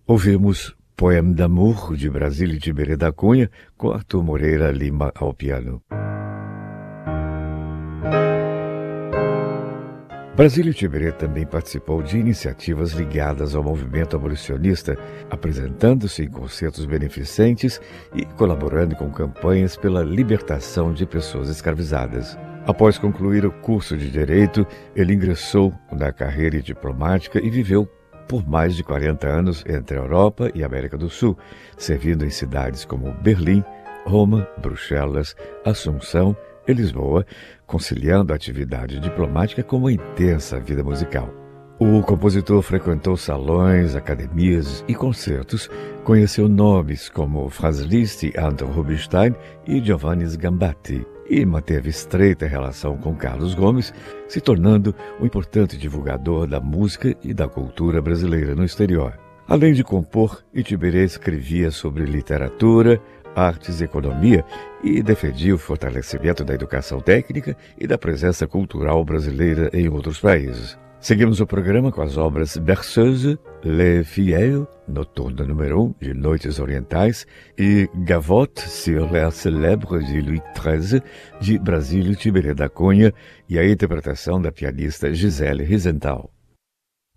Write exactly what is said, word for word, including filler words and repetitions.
Ouvimos Poème d'Amour, de Brasílio Tiberê da Cunha, com Arthur Moreira Lima ao piano. Brasílio Tiberê também participou de iniciativas ligadas ao movimento abolicionista, apresentando-se em concertos beneficentes e colaborando com campanhas pela libertação de pessoas escravizadas. Após concluir o curso de Direito, ele ingressou na carreira diplomática e viveu por mais de quarenta anos entre a Europa e a América do Sul, servindo em cidades como Berlim, Roma, Bruxelas, Assunção e Lisboa, conciliando a atividade diplomática com uma intensa vida musical. O compositor frequentou salões, academias e concertos, conheceu nomes como Franz Liszt, Anton Rubinstein e Giovanni Gambatti, e manteve estreita relação com Carlos Gomes, se tornando um importante divulgador da música e da cultura brasileira no exterior. Além de compor, Itiberê escrevia sobre literatura, artes e economia e defendia o fortalecimento da educação técnica e da presença cultural brasileira em outros países. Seguimos o programa com as obras Berceuse, Les Filles, Noturna número um, de Noites Orientais, e Gavotte sur l'air célèbre de Louis treze, de Brasílio Tiberê da Cunha, e a interpretação da pianista Gisele Rizental.